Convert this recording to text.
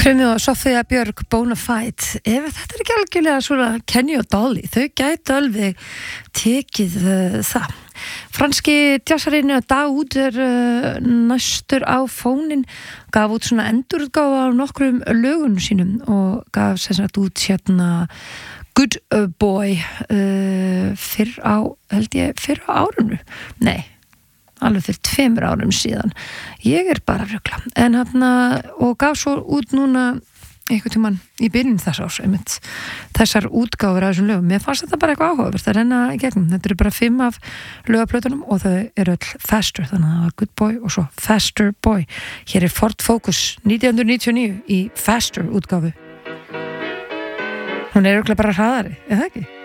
Frumið og Sofía Björg Bonafide, ef þetta ekki algjörlega svona Kenny og Dolly, þau gætu alveg tekið það. Franski jazzarinn Daoud næstur á fónin, gaf út svona endurútgáfa af nokkrum lögum sínum og gaf sem sagt út hérna Good Boy fyrr á árinu. Nei, alveg fyrir 2 árum síðan. Ég bara að rugla. En og gaf svo út núna einhvern tímann í byrjun þess árs einmitt þessar útgáfur af þessum lögum. Mér fannst þetta bara eitthvað áhugavert að renna í gegnum. Þetta eru bara 5 af lögaplötunum og þau eru öll Faster, þannig að það var Good Boy og svo Faster Boy. Hér er Ford Focus 1999 í Faster útgáfu. Hún er örugglega bara hraðari, er það ekki?